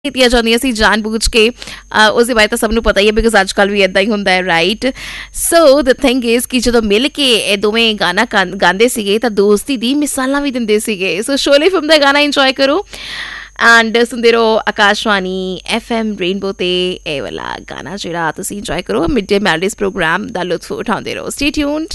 ਕੀਤੀਆਂ ਜਾਂਦੀਆਂ ਸੀ ਜਾਣ-ਬੁੱਝ ਕੇ। ਉਸਦੇ ਬਾਰੇ ਤਾਂ ਸਭ ਨੂੰ ਪਤਾ ਹੀ ਹੈ ਬਿਕੋਜ਼ ਅੱਜ ਕੱਲ੍ਹ ਵੀ ਇੱਦਾਂ ਹੀ ਹੁੰਦਾ ਹੈ, right? So the thing is ਕਿ ਜਦੋਂ ਮਿਲ ਕੇ ਇਹ ਦੋਵੇਂ ਗਾਣਾ ਗਾਉਂਦੇ ਸੀਗੇ ਤਾਂ ਦੋਸਤੀ ਦੀ ਮਿਸਾਲਾਂ ਵੀ ਦਿੰਦੇ ਸੀਗੇ। ਸੋ ਸ਼ੋਲੇ ਫਿਲਮ ਦਾ ਗਾਣਾ ਇੰਜੋਏ ਕਰੋ ਐਂਡ ਸੁਣਦੇ ਰਹੋ ਆਕਾਸ਼ਵਾਣੀ FM ਰੇਨਬੋ 'ਤੇ। ਇਹ ਵਾਲਾ ਗਾਣਾ ਜਿਹੜਾ ਤੁਸੀਂ ਇੰਜੋਏ ਕਰੋ, ਮਿਡ ਡੇ ਮੈਲਡੀਜ਼ ਪ੍ਰੋਗਰਾਮ ਦਾ ਲੁਤਫ ਉਠਾਉਂਦੇ ਰਹੋ। Stay tuned.